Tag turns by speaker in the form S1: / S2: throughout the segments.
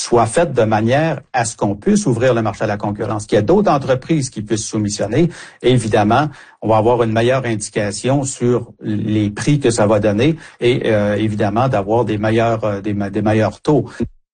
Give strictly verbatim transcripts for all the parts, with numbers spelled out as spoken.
S1: soit faite de manière à ce qu'on puisse ouvrir le marché à la concurrence, qu'il y ait d'autres entreprises qui puissent soumissionner. Et évidemment, on va avoir une meilleure indication sur les prix que ça va donner et euh, évidemment d'avoir des meilleurs, euh, des, des meilleurs taux.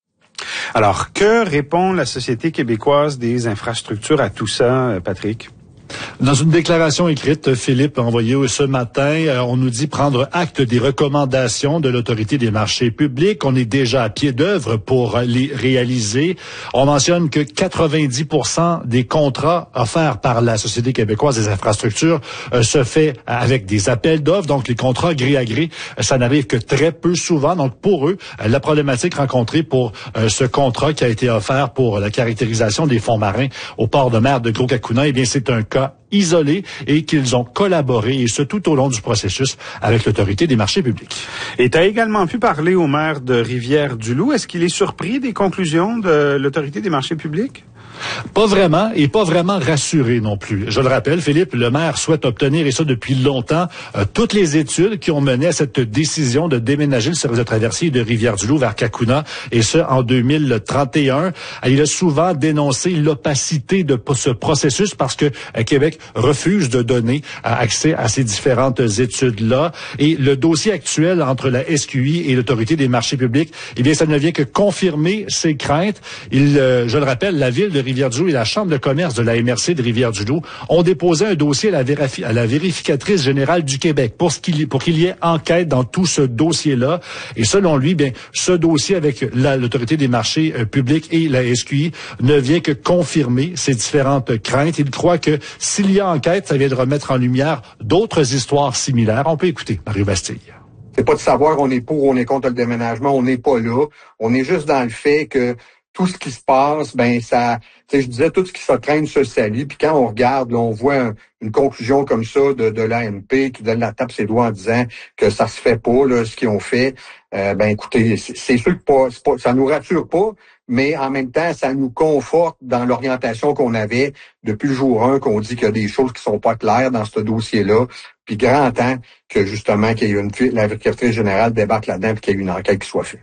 S2: Alors, que répond la Société québécoise des infrastructures à tout ça, Patrick?
S3: Dans une déclaration écrite, Philippe a envoyée ce matin, on nous dit prendre acte des recommandations de l'Autorité des marchés publics. On est déjà à pied d'œuvre pour les réaliser. On mentionne que quatre-vingt-dix pour cent des contrats offerts par la Société québécoise des infrastructures euh, se fait avec des appels d'offres. Donc, les contrats gré à gré, ça n'arrive que très peu souvent. Donc, pour eux, la problématique rencontrée pour euh, ce contrat qui a été offert pour la caractérisation des fonds marins au port de mer de Gros-Cacuna, eh bien, c'est un cas isolés et qu'ils ont collaboré, et ce tout au long du processus, avec l'Autorité des marchés publics.
S2: Et tu as également pu parler au maire de Rivière-du-Loup. Est-ce qu'il est surpris des conclusions de l'Autorité des marchés publics?
S3: Pas vraiment, et pas vraiment rassuré non plus. Je le rappelle, Philippe, le maire souhaite obtenir, et ça depuis longtemps, euh, toutes les études qui ont mené à cette décision de déménager le service de traversier de Rivière-du-Loup vers Cacuna, et ce, en deux mille trente et un. Il a souvent dénoncé l'opacité de ce processus parce que euh, Québec refuse de donner euh, accès à ces différentes études-là. Et le dossier actuel entre la S Q I et l'Autorité des marchés publics, eh bien, ça ne vient que confirmer ces craintes. Il, euh, je le rappelle, la ville de Rivière-du-Loup et la Chambre de commerce de la M R C de Rivière-du-Loup ont déposé un dossier à la, vérifi- à la vérificatrice générale du Québec pour, ce qu'il, pour qu'il y ait enquête dans tout ce dossier-là. Et selon lui, bien, ce dossier avec la, l'Autorité des marchés euh, publics et la S Q I ne vient que confirmer ces différentes craintes. Il croit que s'il y a enquête, ça viendra mettre en lumière d'autres histoires similaires. On peut écouter Mario Bastille.
S4: C'est pas de savoir on est pour ou on est contre le déménagement, on n'est pas là. On est juste dans le fait que tout ce qui se passe, ben ça, tu sais, je disais, tout ce qui se traîne se salit. Puis quand on regarde, là, on voit un, une conclusion comme ça de, de l'A M P qui donne la tape ses doigts en disant que ça se fait pas, là, ce qu'ils ont fait. Euh, ben écoutez, c'est, c'est sûr que pas, c'est pas, ça nous rassure pas, mais en même temps, ça nous conforte dans l'orientation qu'on avait depuis le jour un, qu'on dit qu'il y a des choses qui sont pas claires dans ce dossier-là. Puis grand temps que justement qu'il y ait une la vérificatrice générale débarque là-dedans et qu'il y ait une enquête qui soit faite.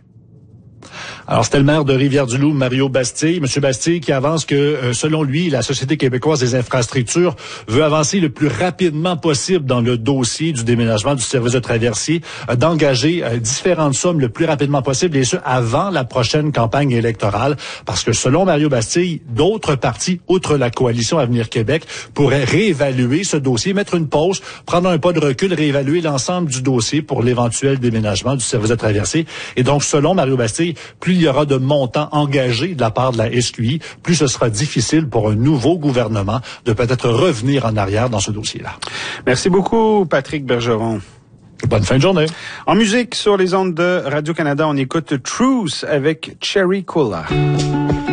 S3: Alors, c'était le maire de Rivière-du-Loup, Mario Bastille. Monsieur Bastille qui avance que, euh, selon lui, la Société québécoise des infrastructures veut avancer le plus rapidement possible dans le dossier du déménagement du service de traversier, euh, d'engager euh, différentes sommes le plus rapidement possible, et ce, avant la prochaine campagne électorale. Parce que, selon Mario Bastille, d'autres partis, outre la coalition Avenir Québec, pourraient réévaluer ce dossier, mettre une pause, prendre un pas de recul, réévaluer l'ensemble du dossier pour l'éventuel déménagement du service de traversier. Et donc, selon Mario Bastille, plus il y aura de montants engagés de la part de la S Q I, plus ce sera difficile pour un nouveau gouvernement de peut-être revenir en arrière dans ce dossier-là.
S2: Merci beaucoup, Patrick Bergeron.
S3: Bonne fin de journée.
S2: En musique, sur les ondes de Radio-Canada, on écoute Truth avec Cherry Cola.